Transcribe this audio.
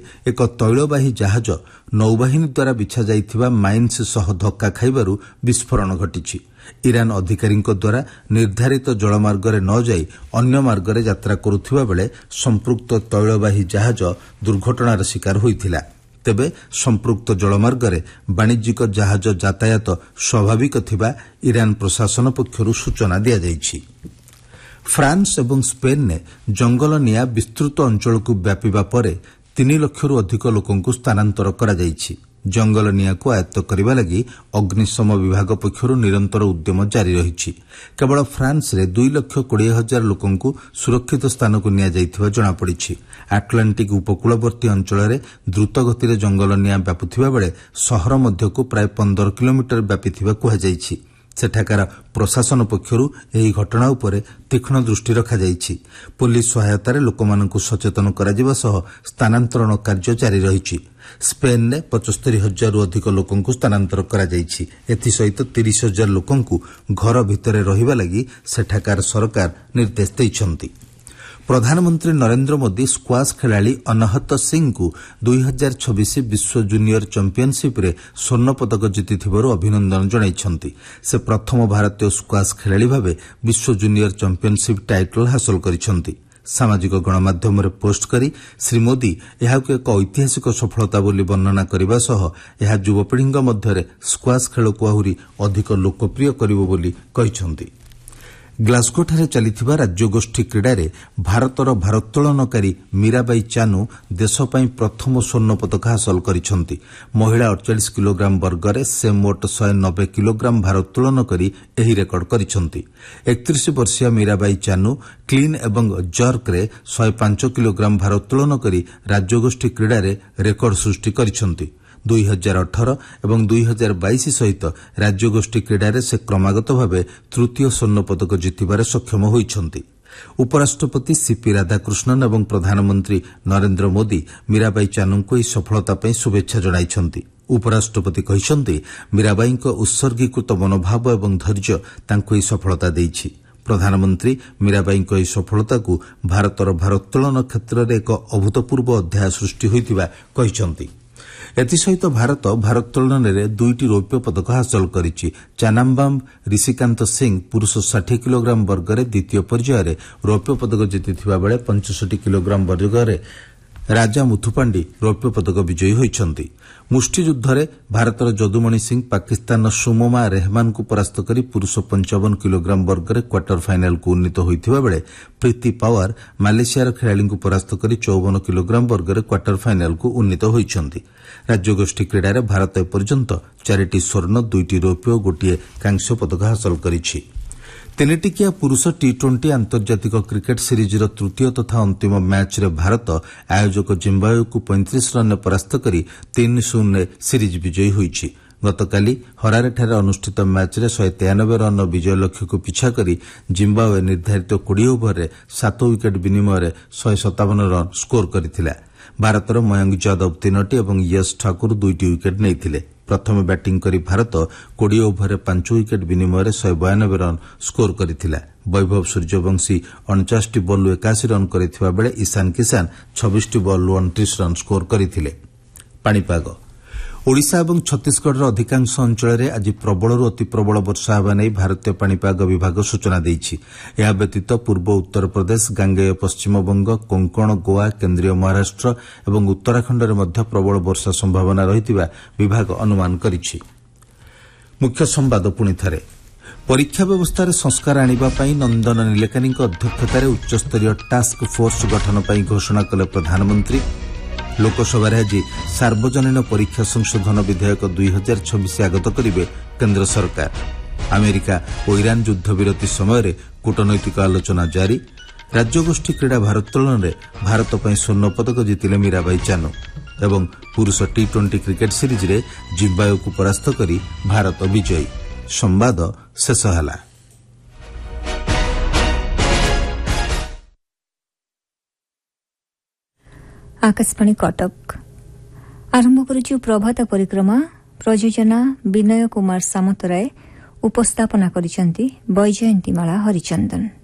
ଏକ ତୈଳବାହୀ ଜାହାଜ ନୌବାହିନୀ ଦ୍ୱାରା ବିଛାଯାଇଥିବା ମାଇନ୍ସ ସହ ଧକ୍କା ଖାଇବାରୁ ବିସ୍ଫୋରଣ ଘଟିଛି। ଇରାନ ଅଧିକାରୀଙ୍କ ଦ୍ୱାରା ନିର୍ଦ୍ଧାରିତ ଜଳମାର୍ଗରେ ନ ଯାଇ ଅନ୍ୟ ମାର୍ଗରେ ଯାତ୍ରା କରୁଥିବା ବେଳେ ସମ୍ପୃକ୍ତ ତୈଳବାହୀ ଜାହାଜ ଦୁର୍ଘଟଣାର ଶିକାର ହୋଇଥିଲା। ତେବେ ସମ୍ପୃକ୍ତ ଜଳମାର୍ଗରେ ବାଣିଜ୍ୟିକ ଜାହାଜ ଯାତାୟାତ ସ୍ୱାଭାବିକ ଥିବା ଇରାନ ପ୍ରଶାସନ ପକ୍ଷରୁ ସୂଚନା ଦିଆଯାଇଛି। ଫ୍ରାନ୍ସ ଏବଂ ସ୍ପେନ୍ରେ ଜଙ୍ଗଲ ନିଆଁ ବିସ୍ତୃତ ଅଞ୍ଚଳକୁ ବ୍ୟାପିବା ପରେ 3 ଲକ୍ଷରୁ ଅଧିକ ଲୋକଙ୍କୁ ସ୍ଥାନାନ୍ତର କରାଯାଇଛି। ଜଙ୍ଗଲ ନିଆଁକୁ ଆୟତ୍ତ କରିବା ଲାଗି ଅଗ୍ନିଶମ ବିଭାଗ ପକ୍ଷରୁ ନିରନ୍ତର ଉଦ୍ୟମ ଜାରି ରହିଛି। କେବଳ ଫ୍ରାନ୍ସରେ 2,20,000 ଲୋକଙ୍କୁ ସୁରକ୍ଷିତ ସ୍ଥାନକୁ ନିଆଯାଇଥିବା ଜଣାପଡ଼ିଛି। ଆଟଲାଣ୍ଟିକ୍ ଉପକୂଳବର୍ତ୍ତୀ ଅଞ୍ଚଳରେ ଦ୍ରୁତଗତିରେ ଜଙ୍ଗଲ ନିଆଁ ବ୍ୟାପୁଥିବା ବେଳେ ସହର ମଧ୍ୟକୁ ପ୍ରାୟ 15 କିଲୋମିଟର ବ୍ୟାପିଥିବା କୁହାଯାଇଛି। ସେଠାକାର ପ୍ରଶାସନ ପକ୍ଷରୁ ଏହି ଘଟଣା ଉପରେ ତୀକ୍ଷ୍ଣ ଦୃଷ୍ଟି ରଖାଯାଇଛି। ପୁଲିସ ସହାୟତାରେ ଲୋକମାନଙ୍କୁ ସଚେତନ କରାଯିବା ସହ ସ୍ଥାନାନ୍ତରଣ କାର୍ଯ୍ୟ ଜାରି ରହିଛି। ସ୍ପେନ୍ରେ 75,000ରୁ ଅଧିକ ଲୋକଙ୍କୁ ସ୍ଥାନାନ୍ତର କରାଯାଇଛି। ଏଥିସହିତ 30,000 ଲୋକଙ୍କୁ ଘର ଭିତରେ ରହିବା ଲାଗି ସେଠାକାର ସରକାର ନିର୍ଦ୍ଦେଶ ଦେଇଛନ୍ତି। ପ୍ରଧାନମନ୍ତ୍ରୀ ନରେନ୍ଦ୍ର ମୋଦି ସ୍କ୍ୱାସ୍ ଖେଳାଳି ଅନହତ ସିଂଙ୍କୁ 2026 ବିଶ୍ୱ ଜୁନିୟର ଚାମ୍ପିୟନସିପ୍ରେ ସ୍ୱର୍ଣ୍ଣପଦକ ଜିତିଥିବାରୁ ଅଭିନନ୍ଦନ ଜଣାଇଛନ୍ତି। ସେ ପ୍ରଥମ ଭାରତୀୟ ସ୍କ୍ୱାସ୍ ଖେଳାଳି ଭାବେ ବିଶ୍ୱ ଜୁନିୟର ଚାମ୍ପିୟନସିପ୍ ଟାଇଟଲ ହାସଲ କରିଛନ୍ତି। ସାମାଜିକ ଗଣମାଧ୍ୟମରେ ପୋଷ୍ଟ କରି ଶ୍ରୀ ମୋଦି ଏହାକୁ ଏକ ଐତିହାସିକ ସଫଳତା ବୋଲି ବର୍ଣ୍ଣନା କରିବା ସହ ଏହା ଯୁବପିଢ଼ିଙ୍କ ମଧ୍ୟରେ ସ୍କ୍ୱାସ୍ ଖେଳକୁ ଆହୁରି ଅଧିକ ଲୋକପ୍ରିୟ କରିବ ବୋଲି କହିଛନ୍ତି। ଗ୍ଲାସ୍ଗୋଠାରେ ଚାଲିଥିବା ରାଜ୍ୟଗୋଷ୍ଠୀ କ୍ରୀଡ଼ାରେ ଭାରତର ଭାରୋତ୍ତୋଳନକାରୀ ମୀରାବାଇ ଚାନୁ ଦେଶ ପାଇଁ ପ୍ରଥମ ସ୍ୱର୍ଣ୍ଣପଦକ ହାସଲ କରିଛନ୍ତି। ମହିଳା 48 କିଲୋଗ୍ରାମ ବର୍ଗରେ ସେ ମୋଟ 190 କିଲୋଗ୍ରାମ ଭାରୋତ୍ତୋଳନ କରି ଏହି ରେକର୍ଡ କରିଛନ୍ତି। 31 ବର୍ଷୀୟ ମୀରାବାଇ ଚାନୁ କ୍ଲିନ୍ ଏବଂ ଜର୍କରେ 105 କିଲୋଗ୍ରାମ ଭାରୋତ୍ତୋଳନ କରି ରାଜ୍ୟଗୋଷ୍ଠୀ କ୍ରୀଡ଼ାରେ ରେକର୍ଡ ସୃଷ୍ଟି କରିଛନ୍ତି। 2018 ଏବଂ 2022 ସହିତ ରାଜ୍ୟଗୋଷ୍ଠୀ କ୍ରୀଡ଼ାରେ ସେ କ୍ରମାଗତ ଭାବେ ତୃତୀୟ ସ୍ୱର୍ଣ୍ଣପଦକ ଜିତିବାରେ ସକ୍ଷମ ହୋଇଛନ୍ତି। ଉପରାଷ୍ଟ୍ରପତି ସିପି ରାଧାକୃଷ୍ଣନ ଏବଂ ପ୍ରଧାନମନ୍ତ୍ରୀ ନରେନ୍ଦ୍ର ମୋଦି ମୀରାବାଇ ଚାନୁଙ୍କୁ ଏହି ସଫଳତା ପାଇଁ ଶୁଭେଚ୍ଛା ଜଣାଇଛନ୍ତି। ଉପରାଷ୍ଟ୍ରପତି କହିଛନ୍ତି ମୀରାବାଇଙ୍କ ଉତ୍ସର୍ଗୀକୃତ ମନୋଭାବ ଏବଂ ଧୈର୍ଯ୍ୟ ତାଙ୍କୁ ଏହି ସଫଳତା ଦେଇଛି। ପ୍ରଧାନମନ୍ତ୍ରୀ ମୀରାବାଇଙ୍କ ଏହି ସଫଳତାକୁ ଭାରତର ଭାରୋତ୍ତୋଳନ କ୍ଷେତ୍ରରେ ଏକ ଅଭୂତପୂର୍ବ ଅଧ୍ୟାୟ ସୃଷ୍ଟି ହୋଇଥିବା କହିଛନ୍ତି। ଏଥିସହିତ ଭାରତ ଭାରୋତ୍ତୋଳନରେ 2ଟି ରୌପ୍ୟ ପଦକ ହାସଲ କରିଛି। ଚାନାମ୍ବାମ୍ ରିଷିକାନ୍ତ ସିଂ ପୁରୁଷ 60 କିଲୋଗ୍ରାମ ବର୍ଗରେ ଦ୍ୱିତୀୟ ପର୍ଯ୍ୟାୟରେ ରୌପ୍ୟ ପଦକ ଜିତିଥିବା ବେଳେ 65 କିଲୋଗ୍ରାମ ବର୍ଗରେ ରାଜା ମୁଥୁପାଣ୍ଡି ରୌପ୍ୟ ପଦକ ବିଜୟୀ ହୋଇଛନ୍ତି। ମୁଷ୍ଟିଯୁଦ୍ଧରେ ଭାରତର ଯଦୁମଣି ସିଂ ପାକିସ୍ତାନର ସୁମୋମା ରେହମାନଙ୍କୁ ପରାସ୍ତ କରି ପୁରୁଷ 55 କିଲୋଗ୍ରାମ ବର୍ଗରେ କ୍ୱାର୍ଟର ଫାଇନାଲକୁ ଉନ୍ନୀତ ହୋଇଥିବା ବେଳେ ପ୍ରୀତି ପାୱାର ମାଲେସିଆର ଖେଳାଳିଙ୍କୁ ପରାସ୍ତ କରି 54 କିଲୋଗ୍ରାମ ବର୍ଗରେ କ୍ୱାର୍ଟର ଫାଇନାଲକୁ ଉନ୍ନୀତ ହୋଇଛନ୍ତି। ରାଜ୍ୟଗୋଷ୍ଠୀ କ୍ରୀଡ଼ାରେ ଭାରତ ଏପର୍ଯ୍ୟନ୍ତ 4ଟି ସ୍ୱର୍ଣ୍ଣ, 2ଟି ରୌପ୍ୟ ଓ ଗୋଟିଏ କାଂସ୍ୟ ପଦକ ହାସଲ କରିଛି। 3ଟିକିଆ ପୁରୁଷ ଟି20 ଆନ୍ତର୍ଜାତିକ କ୍ରିକେଟ ସିରିଜର ତୃତୀୟ ତଥା ଅନ୍ତିମ ମ୍ୟାଚ୍ରେ ଭାରତ ଆୟୋଜକ ଜିମ୍ବାୱେକୁ 35 ରନ୍ରେ ପରାସ୍ତ କରି 3-0 ସିରିଜ୍ ବିଜୟୀ ହୋଇଛି। ଗତକାଲି ହରାରେଠାରେ ଅନୁଷ୍ଠିତ ମ୍ୟାଚ୍ରେ 193 ରନ୍ର ବିଜୟ ଲକ୍ଷ୍ୟକୁ ପିଛା କରି ଜିମ୍ବାୱେ ନିର୍ଦ୍ଧାରିତ 20 ଓଭରରେ 7 ୱିକେଟ୍ ବିନିମୟରେ 157 ରନ୍ ସ୍କୋର କରିଥିଲା। ଭାରତର ମୟଙ୍କ ଯାଦବ 3ଟି ଏବଂ ୟଶ ଠାକୁର 2ଟି ୱିକେଟ୍ ନେଇଥିଲେ। ପ୍ରଥମେ ବ୍ୟାଟିଂ କରି ଭାରତ 20 ଓଭରରେ 5 ୱିକେଟ୍ ବିନିମୟରେ 192 ରନ୍ ସ୍କୋର କରିଥିଲା। ବୈଭବ ସୂର୍ଯ୍ୟବଂଶୀ 49ଟି ବଲ୍ରୁ 81 ରନ୍ କରିଥିବା ବେଳେ ଇଶାନ କିଷାନ 26ଟି ବଲ୍ରୁ 29 ରନ୍ ସ୍କୋର କରିଥିଲେ। ପାଣିପାଗ ଓଡ଼ିଶା ଏବଂ ଛତିଶଗଡ଼ର ଅଧିକାଂଶ ଅଞ୍ଚଳରେ ଆଜି ପ୍ରବଳରୁ ଅତି ପ୍ରବଳ ବର୍ଷା ହେବା ନେଇ ଭାରତୀୟ ପାଣିପାଗ ବିଭାଗ ସୂଚନା ଦେଇଛି। ଏହା ବ୍ୟତୀତ ପୂର୍ବ ଉତ୍ତରପ୍ରଦେଶ, ଗାଙ୍ଗେୟ ପଶ୍ଚିମବଙ୍ଗ, କୋଙ୍କଣ, ଗୋଆ, କେନ୍ଦ୍ରୀୟ ମହାରାଷ୍ଟ୍ର ଏବଂ ଉତ୍ତରାଖଣ୍ଡରେ ମଧ୍ୟ ପ୍ରବଳ ବର୍ଷା ସମ୍ଭାବନା ରହିଥିବା ବିଭାଗ ଅନୁମାନ କରିଛି। ମୁଖ୍ୟ ସମ୍ବାଦ ପୁଣିଥରେ। ପରୀକ୍ଷା ବ୍ୟବସ୍ଥାରେ ସଂସ୍କାର ଆଣିବା ପାଇଁ ନନ୍ଦନ ନିଲେକାନୀଙ୍କ ଅଧ୍ୟକ୍ଷତାରେ ଉଚ୍ଚସ୍ତରୀୟ ଟାସ୍କ ଫୋର୍ସ ଗଠନ ପାଇଁ ଘୋଷଣା କଲେ ପ୍ରଧାନମନ୍ତ୍ରୀ। ଲୋକସଭାରେ ଆଜି ସାର୍ବଜନୀନ ପରୀକ୍ଷା ସଂଶୋଧନ ବିଧେୟକ 2026 ଆଗତ କରିବେ କେନ୍ଦ୍ର ସରକାର। ଆମେରିକା ଓ ଇରାନ ଯୁଦ୍ଧବିରତି ସମୟରେ କୂଟନୈତିକ ଆଲୋଚନା ଜାରି। ରାଜ୍ୟଗୋଷ୍ଠୀ କ୍ରୀଡ଼ା ଭାରୋତ୍ତୋଳନରେ ଭାରତ ପାଇଁ ସ୍ୱର୍ଣ୍ଣପଦକ ଜିତିଲେ ମୀରାବାଇ ଚାନୁ ଏବଂ ପୁରୁଷ ଟି20 କ୍ରିକେଟ ସିରିଜରେ ଜିମ୍ବାୱେକୁ ପରାସ୍ତ କରି ଭାରତ ବିଜୟୀ। ସମ୍ବାଦ ଶେଷ ହେଲା। आकाशवाणी कटक आरंभ करुछु प्रभात परिक्रमा। प्रयोजना विनय कुमार सामतराय, उपस्थापना करिसेंती बैजयंतीमाला हरिचंदन।